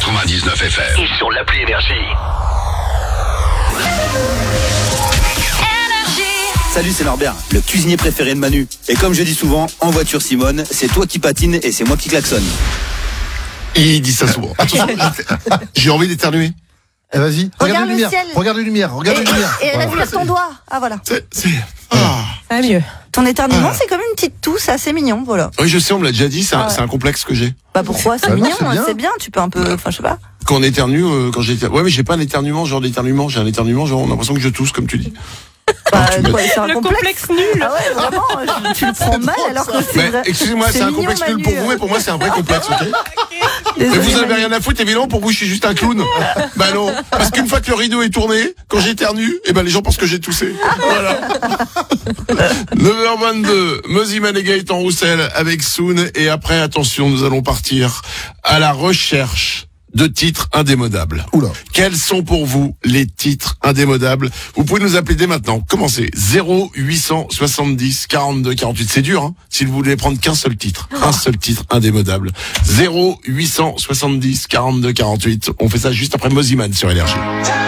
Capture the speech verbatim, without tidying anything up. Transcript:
quatre-vingt-dix-neuf F M. Et sur l'appli Énergie. Salut, c'est Norbert, le cuisinier préféré de Manu. Et comme je dis souvent, en voiture Simone, c'est toi qui patine et c'est moi qui klaxonne. Il dit ça souvent. Attention, j'ai envie d'éternuer. Eh vas-y, regarde, Regarde les le lumières, ciel. regarde les lumières, regarde Et, les lumières. et, et Voilà. respire ton doigt. Ah voilà. C'est, c'est... Ah. Ça va mieux. Ton éternuement, Ah. c'est comme une petite tousse, assez mignon, voilà. Oui, je sais, on me l'a déjà dit, c'est un, Ah ouais. c'est un complexe que j'ai. Bah pourquoi c'est Bah non, mignon, c'est bien. c'est bien. Tu peux un peu, enfin je sais pas. Quand on éternue, euh, quand j'ai ouais, mais j'ai pas un éternuement, genre d'éternuement, j'ai un éternuement, genre on a l'impression que je tousse, comme tu dis. Bah, tu m'as quoi, c'est un Le complexe. complexe nul. Ah ouais, vraiment, je- tu le prends mal alors que c'est Mais vrai. excusez-moi, c'est, un mignon, complexe nul Manu. pour vous, mais pour moi c'est un vrai complexe, ok? Mais Désolé, vous avez Manu. rien à foutre, évidemment, pour vous je suis juste un clown. Bah non, parce qu'une fois que le rideau est tourné, quand j'éternue, eh ben les gens pensent que j'ai toussé. Voilà. neuf heures vingt-deux, Moziman et Gaëtan Roussel avec Soon, et après, attention, nous allons partir à la recherche de titres indémodables. Oula. Quels sont pour vous les titres indémodables? Vous pouvez nous appeler dès maintenant. Commencez. zéro huit cent soixante-dix quarante-deux quarante-huit. C'est dur, hein, si vous voulez prendre qu'un seul titre. Un seul titre indémodable. zéro huit cent soixante-dix quarante-deux quarante-huit. On fait ça juste après Moziman sur Énergie.